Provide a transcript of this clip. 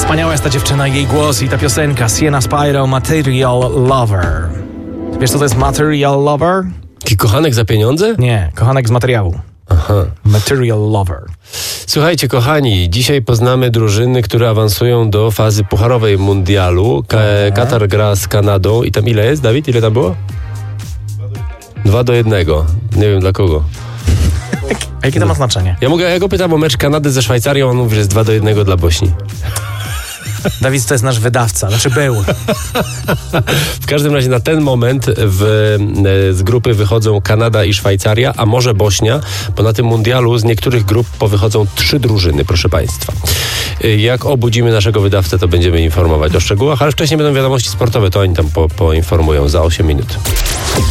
Wspaniała jest ta dziewczyna, jej głos i ta piosenka. Sienna Spyro, Material Lover. Wiesz, co to jest Material Lover? Taki kochanek za pieniądze? Nie, kochanek z materiału. Aha. Material Lover. Słuchajcie, kochani, dzisiaj poznamy drużyny, które awansują do fazy pucharowej mundialu. Katar gra z Kanadą i tam ile jest, Dawid? Ile tam było? 2-1. Nie wiem dla kogo. A jakie to ma znaczenie? Ja go pytam o mecz Kanady ze Szwajcarią, on mówi, że jest 2-1 dla Bośni. Dawid to jest nasz wydawca, znaczy był. W każdym razie na ten moment z grupy wychodzą Kanada i Szwajcaria, a może Bośnia, bo na tym mundialu z niektórych grup powychodzą 3 drużyny, proszę Państwa. Jak obudzimy naszego wydawcę, to będziemy informować o szczegółach, ale wcześniej będą wiadomości sportowe, to oni tam poinformują za 8 minut.